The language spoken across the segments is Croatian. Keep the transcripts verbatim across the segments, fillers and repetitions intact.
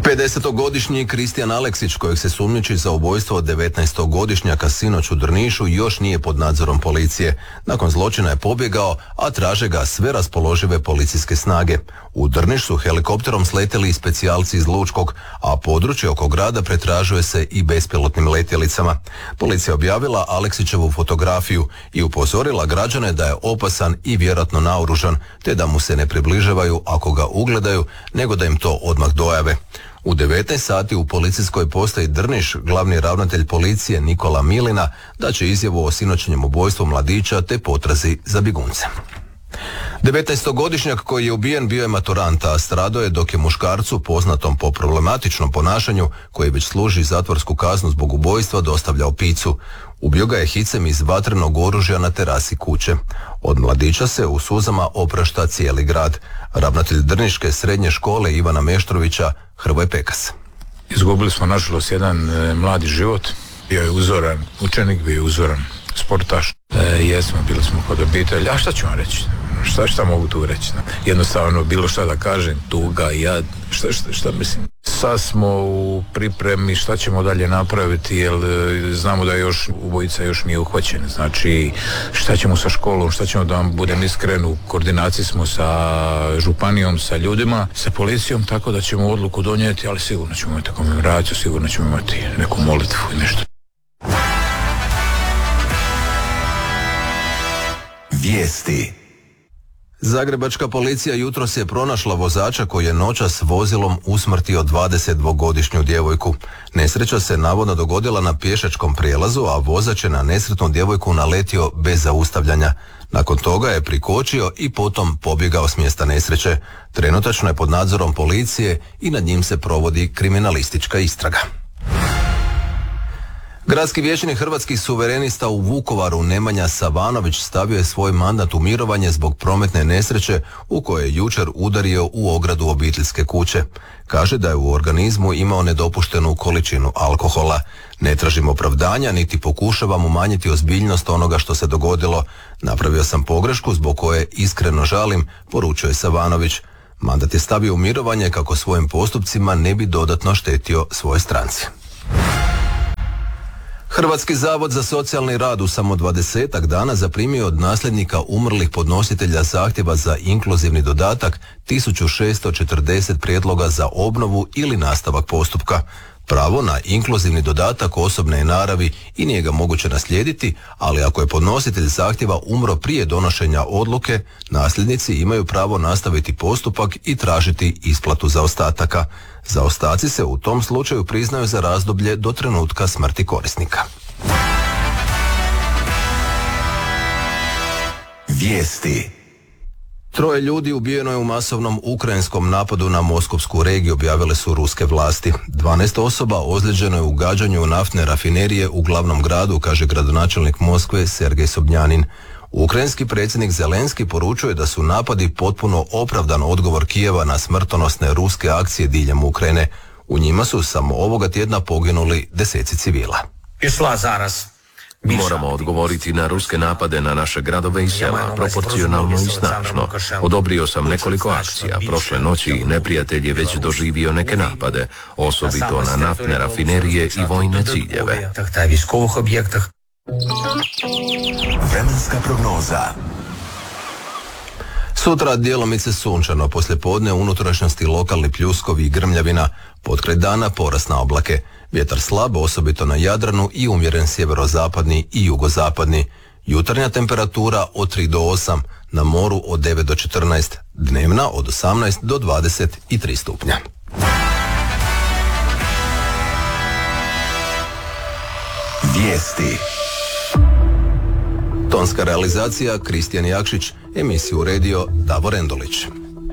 pedesetogodišnji Kristijan Aleksić, kojeg se sumnjiči za ubojstvo od devetnaestogodišnjaka sinoć u Drnišu, još nije pod nadzorom policije. Nakon zločina je pobjegao, a traže ga sve raspoložive policijske snage. U Drniš su helikopterom sletjeli i specijalci iz Lučkog, a područje oko grada pretražuje se i bespilotnim letjelicama. Policija je objavila Aleksićevu fotografiju i upozorila građane da je opasan i vjerojatno naoružan, te da mu se ne približavaju ako ga ugledaju, nego da im to odmah dojave. U devetnaest sati u policijskoj postaji Drniš glavni ravnatelj policije Nikola Milina daće izjavu o sinoćnjem ubojstvu mladića te potrazi za bjeguncem. devetnaestogodišnjak koji je ubijen bio je maturant, a stradao je dok je muškarcu poznatom po problematičnom ponašanju, koji već služi zatvorsku kaznu zbog ubojstva, dostavljao picu. Ubio ga je hicem iz vatrenog oružja na terasi kuće. Od mladića se u suzama oprašta cijeli grad. Ravnatelj Drniške srednje škole Ivana Meštrovića Hrvoje Pekas. Izgubili smo nažalost jedan e, mladi život. Bio je uzoran učenik, bio je uzoran sportaš. E, jesmo, bili smo kod obitelji. A šta ću vam reći? Šta, šta mogu tu reći? Jednostavno, bilo šta da kažem, tuga, jad, šta, šta, šta mislim? Sad smo u pripremi šta ćemo dalje napraviti, jer znamo da još ubojica još nije uhvaćen. Znači, šta ćemo sa školom, šta ćemo, da vam budem iskren, u koordinaciji smo sa županijom, sa ljudima, sa policijom, tako da ćemo odluku donijeti, ali sigurno ćemo imati komemoraciju, sigurno ćemo imati neku molitvu i nešto. Vijesti. Zagrebačka policija jutros je pronašla vozača koji je noćas vozilom usmrtio dvadesetdvogodišnju djevojku. Nesreća se navodno dogodila na pješačkom prijelazu, a vozač je na nesretnu djevojku naletio bez zaustavljanja. Nakon toga je prikočio i potom pobjegao s mjesta nesreće. Trenutačno je pod nadzorom policije i nad njim se provodi kriminalistička istraga. Gradski vijećnik Hrvatskih suverenista u Vukovaru Nemanja Savanović stavio je svoj mandat u mirovanje zbog prometne nesreće u kojoj je jučer udario u ogradu obiteljske kuće. Kaže da je u organizmu imao nedopuštenu količinu alkohola. Ne tražim opravdanja niti pokušavam umanjiti ozbiljnost onoga što se dogodilo. Napravio sam pogrešku zbog koje iskreno žalim, poručuje Savanović. Mandat je stavio u mirovanje kako svojim postupcima ne bi dodatno štetio svojoj stranci. Hrvatski zavod za socijalni rad u samo dvadesetak dana zaprimio od nasljednika umrlih podnositelja zahtjeva za inkluzivni dodatak tisuću šesto četrdeset prijedloga za obnovu ili nastavak postupka. Pravo na inkluzivni dodatak osobne je naravi i nije ga moguće naslijediti, ali ako je podnositelj zahtjeva umro prije donošenja odluke, nasljednici imaju pravo nastaviti postupak i tražiti isplatu zaostataka. Zaostaci se u tom slučaju priznaju za razdoblje do trenutka smrti korisnika. Vijesti. Troje ljudi ubijeno je u masovnom ukrajinskom napadu na moskovsku regiju, objavile su ruske vlasti. dvanaest osoba ozlijeđeno je u gađanju naftne rafinerije u glavnom gradu, kaže gradonačelnik Moskve Sergej Sobnjanin. Ukrajinski predsjednik Zelenski poručuje da su napadi potpuno opravdan odgovor Kijeva na smrtonosne ruske akcije diljem Ukrajine. U njima su samo ovoga tjedna poginuli deseci civila. Išla zaraz. Moramo odgovoriti na ruske napade na naše gradove i sela, proporcionalno i snažno. Odobrio sam nekoliko akcija. Prošle noći neprijatelj je već doživio neke napade, osobito na naftne rafinerije i vojne ciljeve. Vremenska prognoza. Sutra djelomice sunčano, poslijepodne u unutrašnjosti lokalni pljuskovi i grmljavina, potkraj dana porast na oblake. Vjetar slab, osobito na Jadranu i umjeren sjeverozapadni i jugozapadni. Jutarnja temperatura od tri do osam, na moru od devet do četrnaest, dnevna od osamnaest do dvadeset tri stupnja. Vijesti. Tonska realizacija Kristijan Jakšić, emisiju uredio Davor Endolić.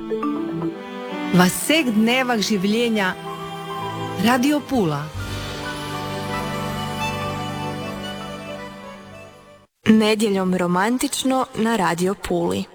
V vseh dnevah življenja Radio Pula. Nedjeljom romantično na Radio Puli.